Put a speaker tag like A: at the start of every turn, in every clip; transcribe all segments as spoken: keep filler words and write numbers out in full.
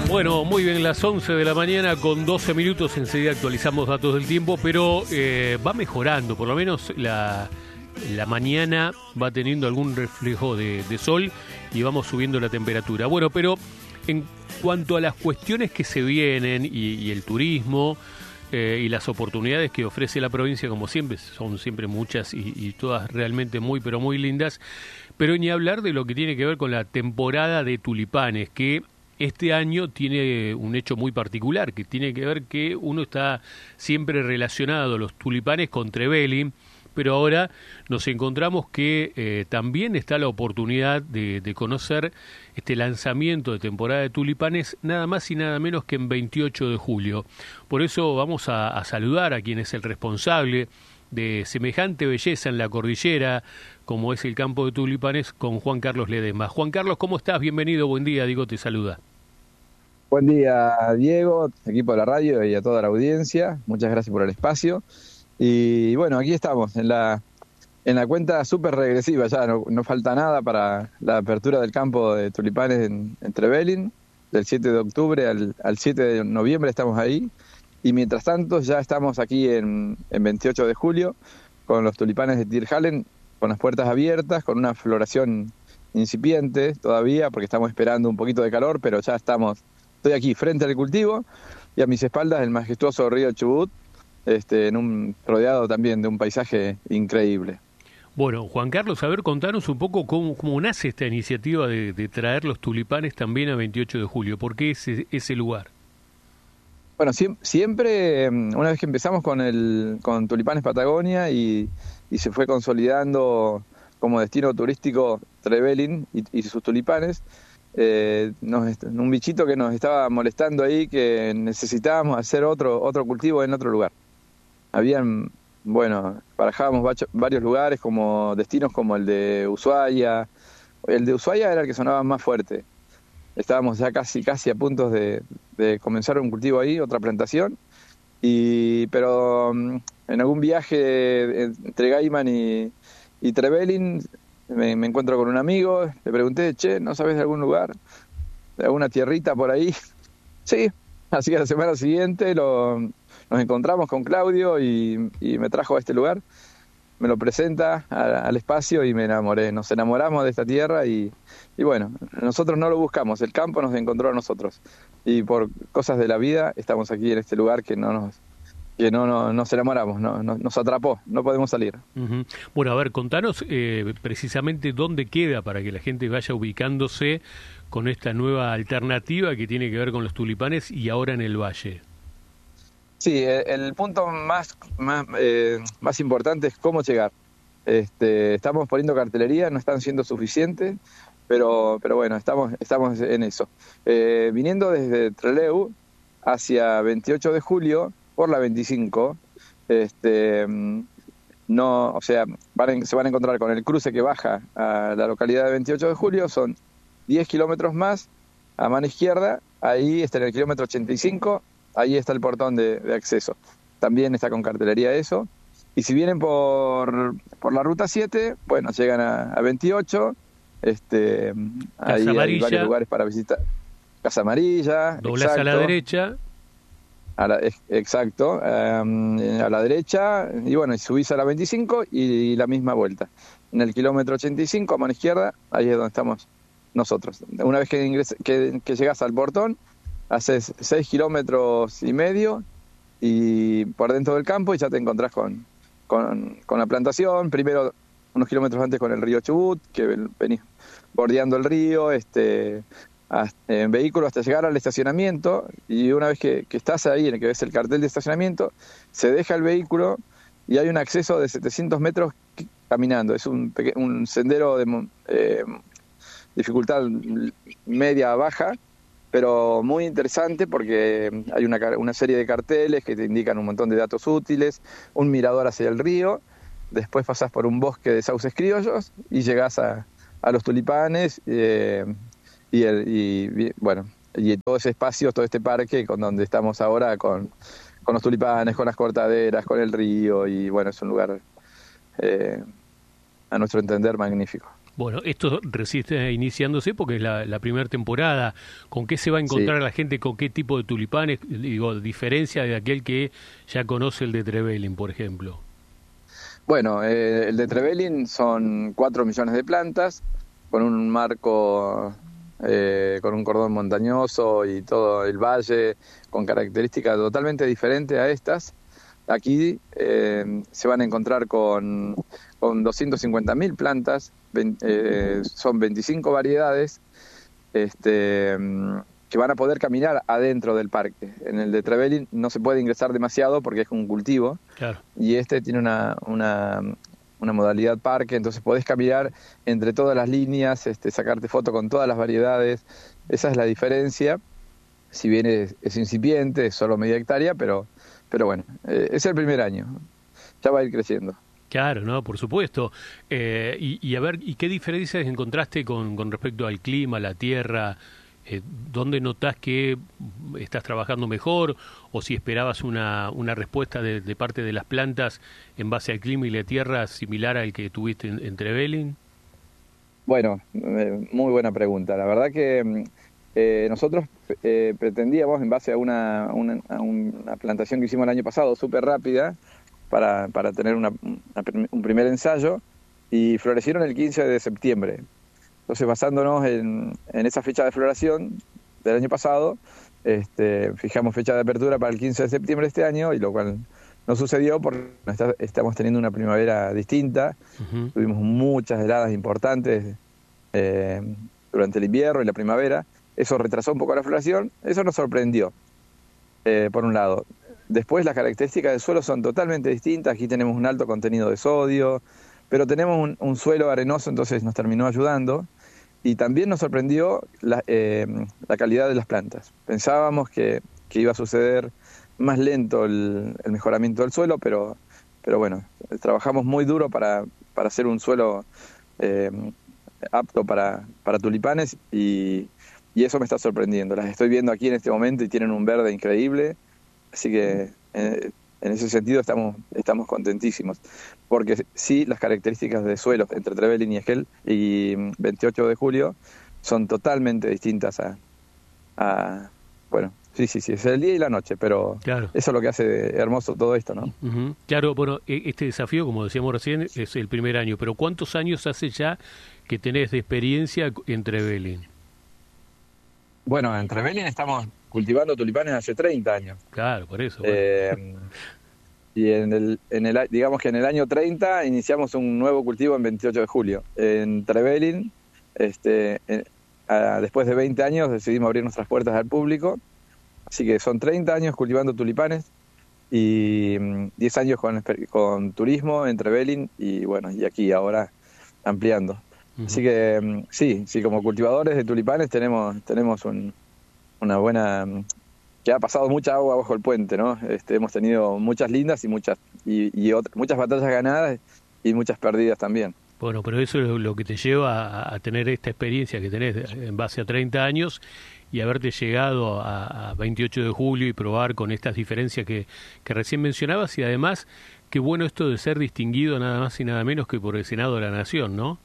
A: Bueno, muy bien, las once de la mañana con doce minutos, enseguida actualizamos datos del tiempo, pero eh, va mejorando, por lo menos la, la mañana va teniendo algún reflejo de, de sol y vamos subiendo la temperatura. Bueno, pero en cuanto a las cuestiones que se vienen y, y el turismo eh, y las oportunidades que ofrece la provincia, como siempre, son siempre muchas y, y todas realmente muy, pero muy lindas, pero ni hablar de lo que tiene que ver con la temporada de tulipanes, que este año tiene un hecho muy particular, que tiene que ver que uno está siempre relacionado a los tulipanes con Trevelin, pero ahora nos encontramos que eh, también está la oportunidad de, de conocer este lanzamiento de temporada de tulipanes nada más y nada menos que en veintiocho de julio. Por eso vamos a, a saludar a quien es el responsable de semejante belleza en la cordillera, como es el campo de tulipanes, con Juan Carlos Ledesma. Juan Carlos, ¿cómo estás? Bienvenido, buen día, Diego te saluda.
B: Buen día, Diego, equipo de la radio y a toda la audiencia. Muchas gracias por el espacio. Y bueno, aquí estamos en la en la cuenta súper regresiva, ya no, no falta nada para la apertura del campo de tulipanes en, en Trevelin, del siete de octubre al, al siete de noviembre estamos ahí. Y mientras tanto ya estamos aquí en, en veintiocho de julio con los tulipanes de Tirhalen, con las puertas abiertas, con una floración incipiente todavía, porque estamos esperando un poquito de calor, pero ya estamos. Estoy aquí frente al cultivo y a mis espaldas el majestuoso río Chubut, este, en un, rodeado también de un paisaje increíble.
A: Bueno, Juan Carlos, a ver, contanos un poco cómo, cómo nace esta iniciativa de, de traer los tulipanes también a veintiocho de julio. ¿Por qué ese, ese lugar?
B: Bueno, siempre, siempre, una vez que empezamos con, el, con Tulipanes Patagonia y, y se fue consolidando como destino turístico Trevelin y, y sus tulipanes, Eh, nos, un bichito que nos estaba molestando ahí, que necesitábamos hacer otro otro cultivo en otro lugar. Habían, bueno, barajábamos varios lugares como destinos como el de Ushuaia. El de Ushuaia era el que sonaba más fuerte. Estábamos ya casi casi a punto de, de comenzar un cultivo ahí, otra plantación. Y pero en algún viaje entre Gaiman y, y Trevelin Me, me encuentro con un amigo, le pregunté, che, ¿no sabes de algún lugar? ¿De alguna tierrita por ahí? Sí, así que la semana siguiente lo, nos encontramos con Claudio y, y me trajo a este lugar, me lo presenta a, al espacio y me enamoré. Nos enamoramos de esta tierra y, y bueno, nosotros no lo buscamos, el campo nos encontró a nosotros. Y por cosas de la vida estamos aquí en este lugar que no nos... que no, no nos enamoramos, no, no, nos atrapó, no podemos salir.
A: Uh-huh. Bueno, a ver, contanos eh, precisamente dónde queda para que la gente vaya ubicándose con esta nueva alternativa que tiene que ver con los tulipanes y ahora en el valle.
B: Sí, el punto más más, eh, más importante es cómo llegar. Este, estamos poniendo cartelería, no están siendo suficientes, pero pero bueno, estamos estamos en eso. Eh, viniendo desde Trelew hacia veintiocho de julio, por la veinticinco, este, no, o sea, van en, se van a encontrar con el cruce que baja a la localidad de veintiocho de julio, son diez kilómetros más a mano izquierda, ahí está en el kilómetro ochenta y cinco, ahí está el portón de, de acceso, también está con cartelería eso, y si vienen por, por la ruta siete, bueno, llegan a, a veintiocho, este, ahí hay varios lugares para visitar. Casa Amarilla,
A: doblás a la derecha.
B: A la, exacto, um, a la derecha, y bueno, y subís a la veinticinco y, y la misma vuelta. En el kilómetro ochenta y cinco, a mano izquierda, ahí es donde estamos nosotros. Una vez que, ingres, que, que llegas al portón, haces seis kilómetros y medio y por dentro del campo y ya te encontrás con, con, con la plantación. Primero, unos kilómetros antes con el río Chubut, que venís bordeando el río, este... en vehículo hasta llegar al estacionamiento, y una vez que, que estás ahí, en el que ves el cartel de estacionamiento, se deja el vehículo y hay un acceso de setecientos metros caminando. Es un, un sendero de eh, dificultad media baja, pero muy interesante porque hay una, una serie de carteles que te indican un montón de datos útiles, un mirador hacia el río, después pasás por un bosque de sauces criollos y llegás a, a los tulipanes, eh, Y, el, y bueno, y todo ese espacio, todo este parque con donde estamos ahora con, con los tulipanes, con las cortaderas, con el río, y bueno, es un lugar, eh, a nuestro entender, magnífico.
A: Bueno, esto recién está iniciándose porque es la, la primera temporada. ¿Con qué se va a encontrar
B: Sí.
A: la gente? ¿Con qué tipo de tulipanes? Digo, diferencia de aquel que ya conoce el de Trevelin, por ejemplo.
B: Bueno, eh, el de Trevelin son cuatro millones de plantas, con un marco, eh, con un cordón montañoso y todo el valle, con características totalmente diferentes a estas. Aquí eh, se van a encontrar con, con doscientas cincuenta mil plantas, vein- eh, son veinticinco variedades, este, mm, que van a poder caminar adentro del parque. En el de Trevelin no se puede ingresar demasiado porque es un cultivo,
A: Claro.
B: y este tiene una, una, una modalidad parque, entonces podés caminar entre todas las líneas, este, sacarte foto con todas las variedades. Esa es la diferencia, si bien es, es incipiente, es solo media hectárea, pero, pero bueno, eh, es el primer año, ya va a ir creciendo.
A: Claro, no, por supuesto. Eh, y, y a ver, ¿y qué diferencias encontraste con, con respecto al clima, la tierra? Eh, ¿Dónde notás que estás trabajando mejor? ¿O si esperabas una, una respuesta de, de parte de las plantas en base al clima y la tierra similar al que tuviste en, en Trevelin?
B: Bueno, eh, muy buena pregunta. La verdad que mm, eh, nosotros eh, pretendíamos, en base a una, una, a una plantación que hicimos el año pasado, súper rápida, para, para tener una, una prim- un primer ensayo, y florecieron el quince de septiembre. Entonces, basándonos en, en esa fecha de floración del año pasado, este, fijamos fecha de apertura para el quince de septiembre de este año, y lo cual no sucedió porque está- estamos teniendo una primavera distinta.
A: Ujú.
B: Tuvimos muchas heladas importantes eh, durante el invierno y la primavera. Eso retrasó un poco la floración. Eso nos sorprendió, eh, por un lado. Después, las características del suelo son totalmente distintas. Aquí tenemos un alto contenido de sodio, pero tenemos un, un suelo arenoso, entonces nos terminó ayudando. Y también nos sorprendió la, eh, la calidad de las plantas. Pensábamos que, que iba a suceder más lento el, el mejoramiento del suelo, pero, pero bueno, trabajamos muy duro para, para hacer un suelo eh, apto para, para tulipanes, y, y eso me está sorprendiendo. Las estoy viendo aquí en este momento y tienen un verde increíble, así que eh, en ese sentido estamos, estamos contentísimos, porque sí, las características de suelos entre Trevelin y Esquel y veintiocho de julio son totalmente distintas a, a bueno, sí, sí, sí, es el día y la noche, pero
A: Claro.
B: eso es lo que hace hermoso todo esto, ¿no?
A: Ujú. Claro, bueno, e- este desafío, como decíamos recién, es el primer año, pero ¿cuántos años hace ya que tenés de experiencia en Trevelin?
B: Bueno, en Trevelin estamos cultivando tulipanes hace treinta años.
A: Claro, por eso. Bueno.
B: Eh, y en el, en el, a- digamos que en el año treinta iniciamos un nuevo cultivo en veintiocho de julio. En Trevelin, este, en- a- después de veinte años decidimos abrir nuestras puertas al público. Así que son treinta años cultivando tulipanes y mm, diez años con, exper- con turismo en Trevelin, y bueno, y aquí ahora ampliando. Así
A: Ujú.
B: que mm, sí, sí, como cultivadores de tulipanes tenemos, tenemos un, una buena, mm, que ha pasado mucha agua bajo el puente, ¿no? Este, hemos tenido muchas lindas y muchas y, y otras, muchas batallas ganadas y muchas perdidas también.
A: Bueno, pero eso es lo, lo que te lleva a, a tener esta experiencia que tenés en base a treinta años y haberte llegado a, a veintiocho de julio y probar con estas diferencias que, que recién mencionabas y además, qué bueno esto de ser distinguido nada más y nada menos que por el Senado de la Nación, ¿no?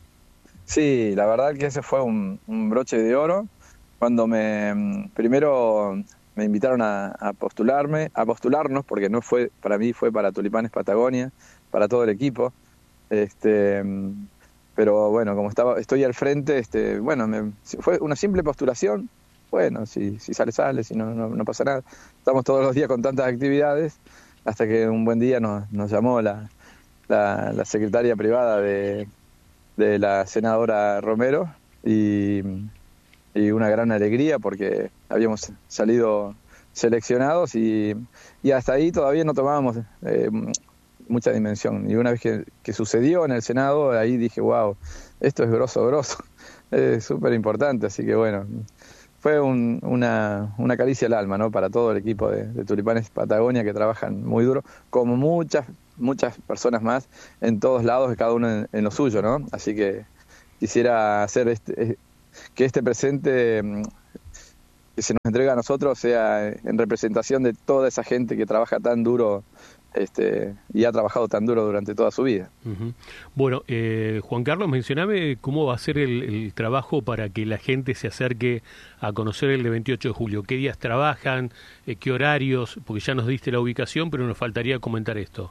B: Sí, la verdad que ese fue un, un broche de oro cuando me mm, primero me invitaron a, a postularme, a postularnos, porque no fue para mí, fue para Tulipanes Patagonia, para todo el equipo. Este, mm, pero bueno, como estaba, estoy al frente, este, bueno, me, fue una simple postulación. Bueno, si, si sale, sale, si no, no, no pasa nada. Estamos todos los días con tantas actividades, hasta que un buen día nos, nos llamó la, la, la secretaria privada de, de la senadora Romero, y, y una gran alegría porque habíamos salido seleccionados, y, y hasta ahí todavía no tomábamos eh, mucha dimensión. Y una vez que, que sucedió en el Senado, ahí dije, wow, esto es grosso, grosso, es súper importante. Así que bueno, fue un, una, una caricia al alma, ¿no? Para todo el equipo de, de Tulipanes Patagonia, que trabajan muy duro, como muchas muchas personas más en todos lados, cada uno en, en lo suyo, ¿no? Así que quisiera hacer este, que este presente mm, que se nos entrega a nosotros sea en representación de toda esa gente que trabaja tan duro este, y ha trabajado tan duro durante toda su vida.
A: Uh-huh. Bueno, eh, Juan Carlos, mencioname cómo va a ser el, el trabajo para que la gente se acerque a conocer el de veintiocho de julio. ¿Qué días trabajan? Eh, ¿Qué horarios? Porque ya nos diste la ubicación, pero nos faltaría comentar esto.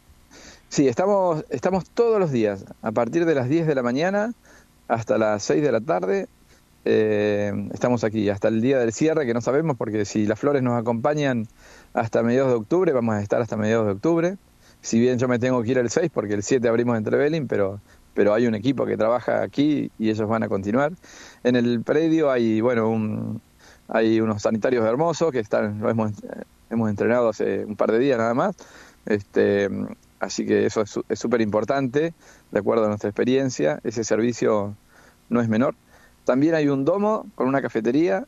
B: Sí, estamos, estamos todos los días, a partir de las diez de la mañana hasta las seis de la tarde. Eh, estamos aquí hasta el día del cierre, que no sabemos, porque si las flores nos acompañan hasta mediados de octubre, vamos a estar hasta mediados de octubre. Si bien yo me tengo que ir el seis, porque el siete abrimos en Trevelin, pero, pero hay un equipo que trabaja aquí y ellos van a continuar. En el predio hay, bueno, un, hay unos sanitarios hermosos que están, lo hemos, hemos entrenado hace un par de días nada más. Este, así que eso es súper importante, de acuerdo a nuestra experiencia. Ese servicio no es menor. También hay un domo con una cafetería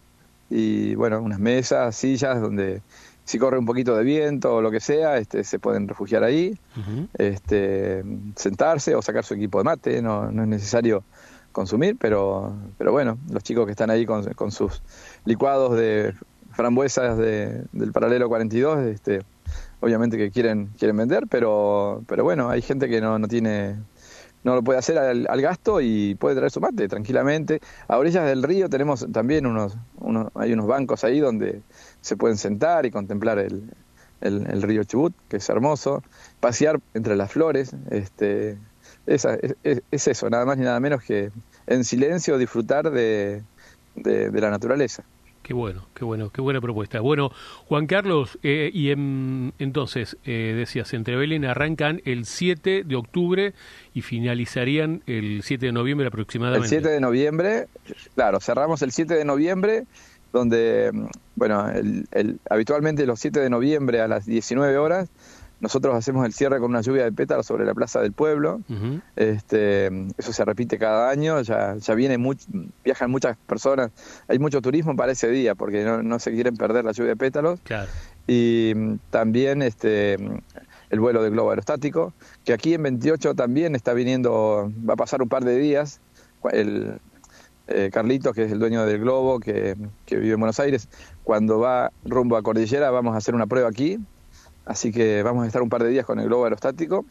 B: y, bueno, unas mesas, sillas, donde si corre un poquito de viento o lo que sea, este, se pueden refugiar ahí, uh-huh. este, sentarse o sacar su equipo de mate. No, no es necesario consumir, pero, pero bueno, los chicos que están ahí con, con sus licuados de frambuesas de, del paralelo cuarenta y dos, este, obviamente que quieren, quieren vender, pero, pero bueno, hay gente que no, no tiene... no lo puede hacer al, al gasto y puede traer su mate tranquilamente. A orillas del río tenemos también unos, unos hay unos bancos ahí donde se pueden sentar y contemplar el, el, el río Chubut, que es hermoso, pasear entre las flores, este, esa, es, es eso, nada más ni nada menos que en silencio disfrutar de, de, de la naturaleza.
A: Qué bueno, qué bueno, qué buena propuesta. Bueno, Juan Carlos, eh, y en, entonces, eh, decías, en Trevelin arrancan el siete de octubre y finalizarían el siete de noviembre aproximadamente.
B: El siete de noviembre, claro, cerramos el siete de noviembre, donde, bueno, el, el, habitualmente los siete de noviembre a las diecinueve horas, nosotros hacemos el cierre con una lluvia de pétalos sobre la Plaza del Pueblo. Uh-huh. Este, eso se repite cada año, ya, ya viene much, viajan muchas personas, hay mucho turismo para ese día, porque no, no se quieren perder la lluvia de pétalos.
A: Claro.
B: Y también este, el vuelo de globo aerostático, que aquí en veintiocho también está viniendo, va a pasar un par de días. El eh, Carlitos, que es el dueño del globo, que, que vive en Buenos Aires, cuando va rumbo a Cordillera vamos a hacer una prueba aquí. Así que vamos a estar un par de días con el globo aerostático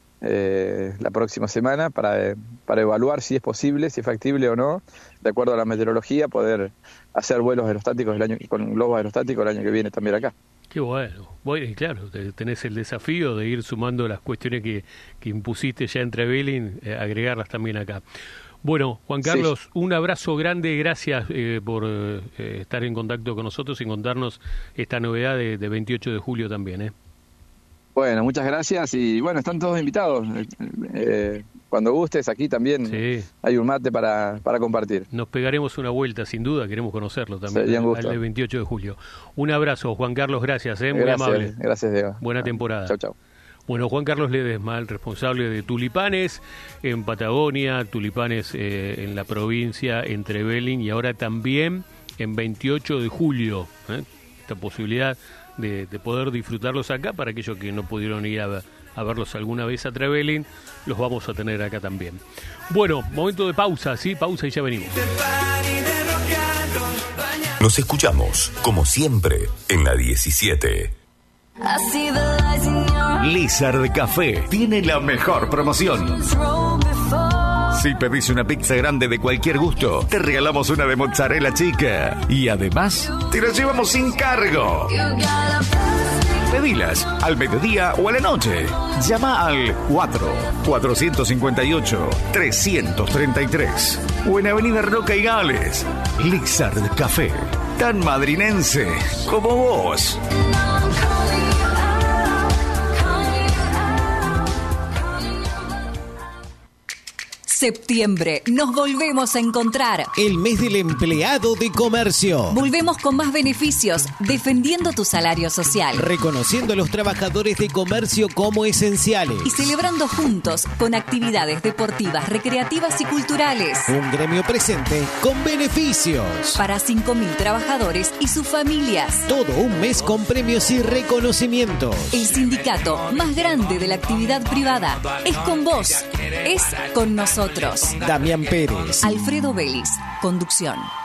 B: eh, la próxima semana para, para evaluar si es posible, si es factible o no, de acuerdo a la meteorología, poder hacer vuelos aerostáticos el año, con globos aerostáticos el año que viene también acá.
A: Qué bueno. Bueno, y claro, tenés el desafío de ir sumando las cuestiones que, que impusiste ya en Trevelin, eh, agregarlas también acá. Bueno, Juan Carlos, sí. Un abrazo grande, gracias eh, por eh, estar en contacto con nosotros y contarnos esta novedad de, de veintiocho de julio también. ¿eh?
B: Bueno, muchas gracias y bueno, están todos invitados. Eh, cuando gustes, aquí también sí. Hay un mate para, para compartir.
A: Nos pegaremos una vuelta, sin duda, queremos conocerlo también,
B: Sería un gusto.
A: Al de veintiocho de julio. Un abrazo, Juan Carlos, gracias, ¿eh? muy
B: gracias,
A: amable.
B: Gracias, Diego.
A: Buena temporada.
B: Chau, chau.
A: Bueno, Juan Carlos Ledesma, el responsable de Tulipanes en Patagonia, Tulipanes eh, en la provincia, en Trevelin y ahora también en veintiocho de julio. ¿eh? Esta posibilidad de, de poder disfrutarlos acá, para aquellos que no pudieron ir a, a verlos alguna vez a Trevelin, los vamos a tener acá también. Bueno, momento de pausa, ¿sí? Pausa y ya venimos.
C: Nos escuchamos, como siempre, en la diecisiete. Lizard Café tiene la mejor promoción. Si pedís una pizza grande de cualquier gusto, te regalamos una de mozzarella chica. Y además, te la llevamos sin cargo. Pedilas al mediodía o a la noche. Llama al cuatro cuatro cinco ocho tres tres tres o en Avenida Roca y Gales. Lizard Café, tan madrinense como vos.
D: Septiembre, nos volvemos a encontrar.
E: El mes del empleado de comercio.
D: Volvemos con más beneficios, defendiendo tu salario social.
E: Reconociendo a los trabajadores de comercio como esenciales.
D: Y celebrando juntos con actividades deportivas, recreativas y culturales.
E: Un gremio presente con beneficios.
D: Para cinco mil trabajadores y sus familias.
E: Todo un mes con premios y reconocimientos.
D: El sindicato más grande de la actividad privada es con vos, es con nosotros.
E: Damián Pérez,
D: Alfredo Vélez, conducción.